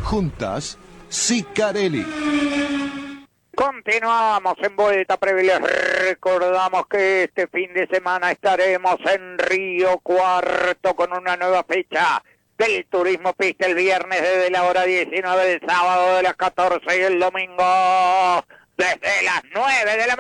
Juntas, Sicarelli. Continuamos en Vuelta Previa. Recordamos que este fin de semana estaremos en Río Cuarto con una nueva fecha del Turismo Pista el viernes desde la hora 19, el sábado de las 14 y el domingo desde las 9 de la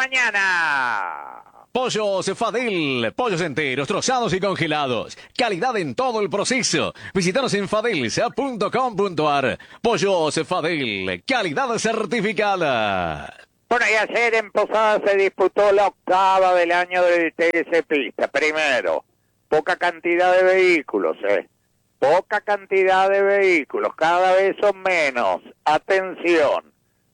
mañana. Pollos Fadel, pollos enteros, trozados y congelados. Calidad en todo el proceso. Visítanos en fadelsa.com.ar. Pollos Fadel, calidad certificada. Bueno, y ayer en Posadas se disputó la octava del año del TS Pista. Primero, poca cantidad de vehículos, Poca cantidad de vehículos, cada vez son menos. Atención.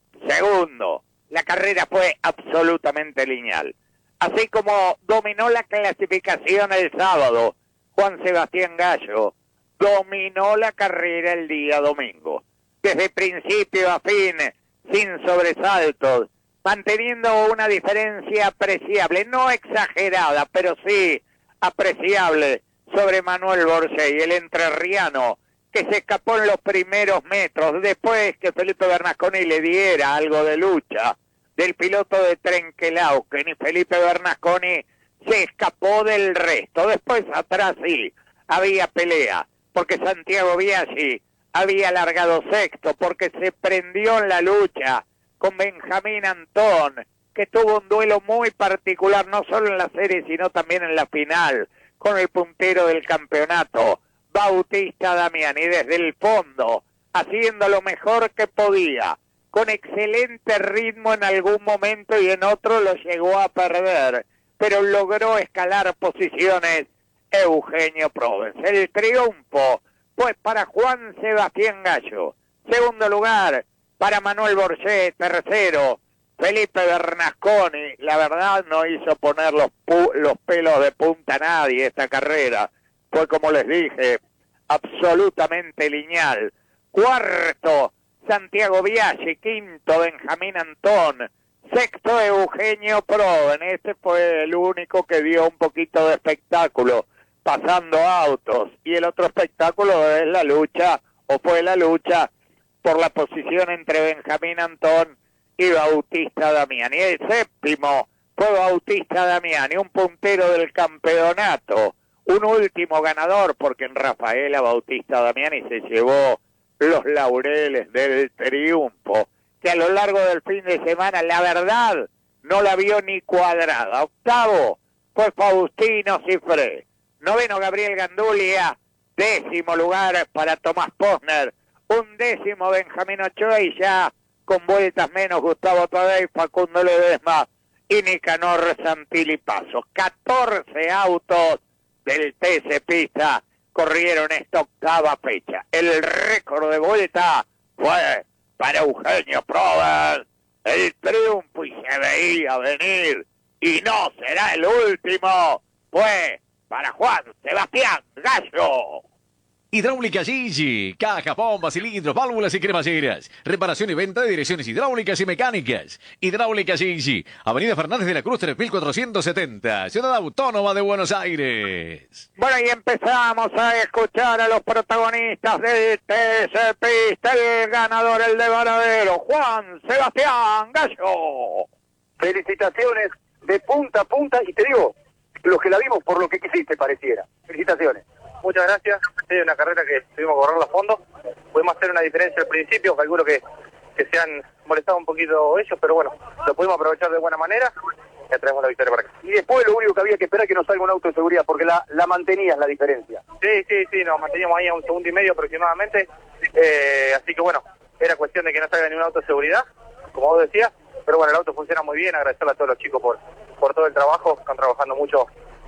Segundo, la carrera fue absolutamente lineal. Así como dominó la clasificación el sábado, Juan Sebastián Gallo dominó la carrera el día domingo. Desde principio a fin, sin sobresaltos, manteniendo una diferencia apreciable, no exagerada, pero sí apreciable sobre Manuel Borgey, el entrerriano, que se escapó en los primeros metros, después que Felipe Bernasconi le diera algo de lucha del piloto de Trenquelauquen, y Felipe Bernasconi se escapó del resto. Después atrás sí, había pelea, porque Santiago Biaggi había largado sexto, porque se prendió en la lucha con Benjamín Antón, que tuvo un duelo muy particular, no solo en la serie, sino también en la final, con el puntero del campeonato, Bautista Damiani, desde el fondo, haciendo lo mejor que podía, con excelente ritmo en algún momento y en otro lo llegó a perder, pero logró escalar posiciones Eugenio Provence. El triunfo fue para Juan Sebastián Gallo. Segundo lugar para Manuel Borgey. Tercero, Felipe Bernasconi. La verdad no hizo poner los pelos de punta a nadie esta carrera. Fue, como les dije, absolutamente lineal. Cuarto, Santiago Biaggi. Quinto, Benjamín Antón. Sexto, Eugenio Proven. Este fue el único que dio un poquito de espectáculo, pasando autos. Y el otro espectáculo es la lucha, o fue la lucha, por la posición entre Benjamín Antón y Bautista Damiani. El séptimo fue Bautista Damiani, un puntero del campeonato. Un último ganador, porque en Rafaela Bautista Damiani se llevó los laureles del triunfo, que a lo largo del fin de semana, la verdad, no la vio ni cuadrada. Octavo fue Faustino Cifré. Noveno, Gabriel Gandulia. Décimo lugar para Tomás Posner. Undécimo, Benjamín Ochoa, y ya con vueltas menos, Gustavo Tadei, Facundo Ledesma y Nicanor Santilli Paso. 14 autos del TC Pista corrieron esta octava fecha. El récord de vuelta fue para Eugenio Proven. El triunfo, y se veía venir, y no será el último, fue para Juan Sebastián Gallo. Hidráulica Gigi, caja, bombas, cilindros, válvulas y cremalleras. Reparación y venta de direcciones hidráulicas y mecánicas. Hidráulica Gigi, Avenida Fernández de la Cruz 3470, Ciudad Autónoma de Buenos Aires. Bueno, y empezamos a escuchar a los protagonistas del TC Pista. El ganador, el de Varadero, Juan Sebastián Gallo. Felicitaciones de punta a punta, y te digo, los que la vimos por lo que quisiste pareciera. Felicitaciones. Muchas gracias. Sí, una carrera que tuvimos que correrla a fondo. Pudimos hacer una diferencia al principio, calculo que se han molestado un poquito ellos, pero bueno, lo pudimos aprovechar de buena manera y traemos la victoria para acá. Y después lo único que había que esperar es que nos salga un auto de seguridad, porque la mantenías la diferencia. Sí, nos manteníamos ahí a 1 segundo y medio aproximadamente, así que bueno, era cuestión de que no salga ni un auto de seguridad, como vos decías, pero bueno, el auto funciona muy bien. Agradecerle a todos los chicos por todo el trabajo, están trabajando mucho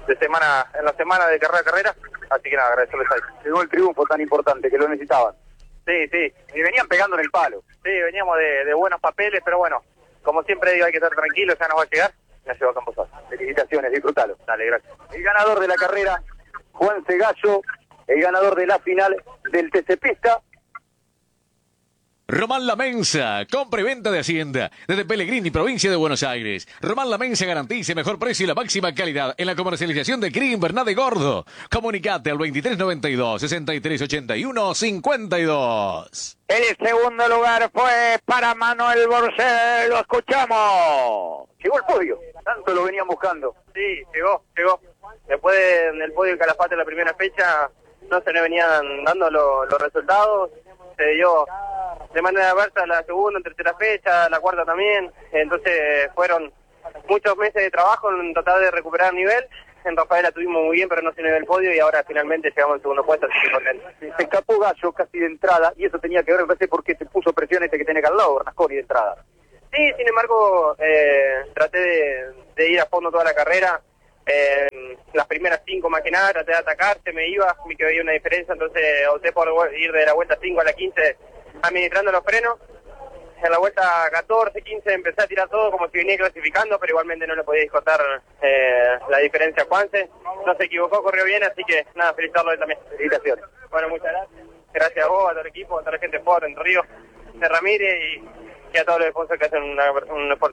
en la semana de carrera a carrera, así que nada, agradecerles a ellos. Llegó el triunfo tan importante que lo necesitaban. Sí, y venían pegando en el palo. Sí, veníamos de buenos papeles, pero bueno, como siempre digo, hay que estar tranquilos, ya nos va a llegar, ya llegó a Campo Sal. Felicitaciones, disfrútalo. Dale, gracias. El ganador de la carrera, Juan Gallo, el ganador de la final del TC Pista. Román La Mensa, compra y venta de Hacienda, desde Pellegrini, provincia de Buenos Aires. Román La Mensa garantiza mejor precio y la máxima calidad en la comercialización de cría invernada de gordo. Comunicate al 2392-6381-52. El segundo lugar fue para Manuel Borcel, lo escuchamos. Llegó el podio, tanto lo venían buscando. Sí, llegó. Después del podio de Calafate la primera fecha, no se le venían dando los resultados. Se dio de manera adversa la segunda, tercera fecha, la cuarta también. Entonces fueron muchos meses de trabajo en tratar de recuperar nivel. En Rafaela tuvimos muy bien, pero no se nos dio el podio y ahora finalmente llegamos al segundo puesto, así que contento. Se escapó Gallo casi de entrada y eso tenía que ver, me parece, porque se puso presión que tiene acá al lado, Bernasconi, de entrada. Sí, sin embargo, traté de ir a fondo toda la carrera. Las primeras 5 más que nada, traté de atacar, se me iba, vi que veía una diferencia, entonces opté por ir de la vuelta 5 a la 15 administrando los frenos. En la vuelta 14, 15 empecé a tirar todo como si venía clasificando, pero igualmente no le podía discotar la diferencia a Juanse. No se equivocó, corrió bien, así que nada, felicitarlo a él también. Felicitaciones. Bueno, muchas gracias. Gracias a vos, a todo el equipo, a toda la gente de Ford, Entre Ríos, de Ramírez y a todos los sponsors que hacen un esfuerzo.